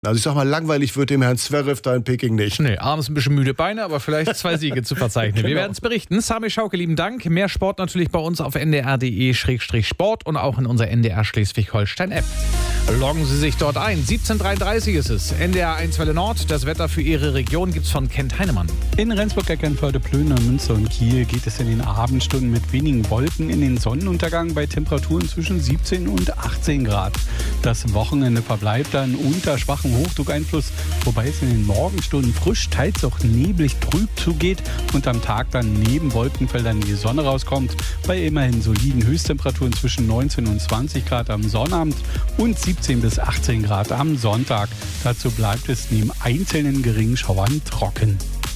Also ich sag mal, langweilig wird dem Herrn Zverev da in Peking nicht. Nee, abends ein bisschen müde Beine, aber vielleicht 2 Siege zu verzeichnen. Wir werden es berichten. Sami Schauke, lieben Dank. Mehr Sport natürlich bei uns auf ndr.de/sport und auch in unserer NDR Schleswig-Holstein-App. Loggen Sie sich dort ein. 17:33 ist es. NDR 1 Welle Nord. Das Wetter für Ihre Region gibt's von Kent Heinemann. In Rendsburg, Eckernförde, Plön, Münster und Kiel geht es in den Abendstunden mit wenigen Wolken in den Sonnenuntergang bei Temperaturen zwischen 17 und 18 Grad. Das Wochenende verbleibt dann unter schwachem Hochdruckeinfluss, wobei es in den Morgenstunden frisch, teils auch neblig trüb zugeht und am Tag dann neben Wolkenfeldern die Sonne rauskommt, bei immerhin soliden Höchsttemperaturen zwischen 19 und 20 Grad am Sonnabend und 17 bis 18 Grad am Sonntag. Dazu bleibt es neben einzelnen geringen Schauern trocken.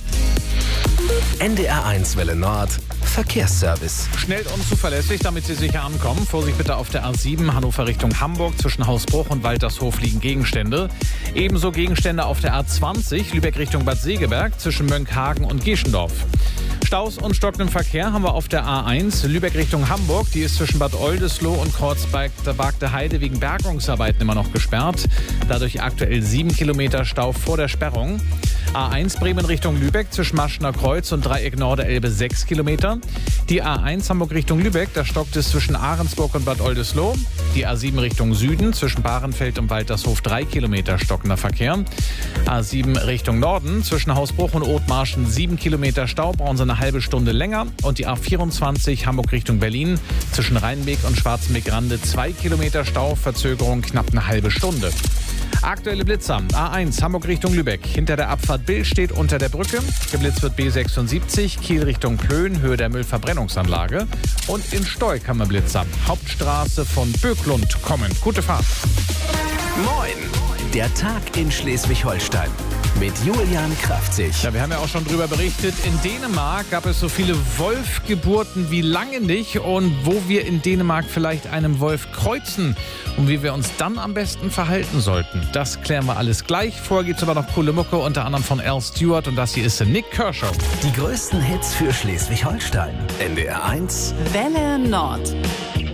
NDR 1 Welle Nord. Verkehrsservice. Schnell und zuverlässig, damit Sie sicher ankommen. Vorsicht bitte auf der A7 Hannover Richtung Hamburg. Zwischen Hausbruch und Waltershof liegen Gegenstände. Ebenso Gegenstände auf der A20 Lübeck Richtung Bad Segeberg zwischen Mönckehagen und Geschendorf. Staus und stockendem Verkehr haben wir auf der A1 Lübeck Richtung Hamburg. Die ist zwischen Bad Oldesloe und Kreuzberg-Wagte Heide wegen Bergungsarbeiten immer noch gesperrt. Dadurch aktuell 7 Kilometer Stau vor der Sperrung. A1 Bremen Richtung Lübeck zwischen Maschener Kreuz und Dreieck Norderelbe 6 Kilometer. Die A1 Hamburg Richtung Lübeck, da stockt es zwischen Ahrensburg und Bad Oldesloe. Die A7 Richtung Süden zwischen Bahrenfeld und Waltershof 3 Kilometer stockender Verkehr. A7 Richtung Norden zwischen Hausbruch und Othmarschen 7 Kilometer Stau, brauchen Sie eine halbe Stunde länger. Und die A24 Hamburg Richtung Berlin zwischen Rheinbeek und Schwarzenbeck-Rande 2 Kilometer Stau, Verzögerung knapp eine halbe Stunde. Aktuelle Blitzer. A1 Hamburg Richtung Lübeck. Hinter der Abfahrt Bill steht unter der Brücke. Geblitzt wird B76. Kiel Richtung Plön, Höhe der Müllverbrennungsanlage. Und in Steu kann man Blitzer. Hauptstraße von Böklund kommen. Gute Fahrt. Moin. Der Tag in Schleswig-Holstein. Mit Julian Kraftzig. Ja, wir haben ja auch schon drüber berichtet. In Dänemark gab es so viele Wolfgeburten wie lange nicht. Und wo wir in Dänemark vielleicht einem Wolf kreuzen und wie wir uns dann am besten verhalten sollten. Das klären wir alles gleich. Vorher gibt es aber noch coole Mucke, unter anderem von Al Stewart. Und das hier ist Nick Kershaw. Die größten Hits für Schleswig-Holstein. NDR 1 Welle Nord.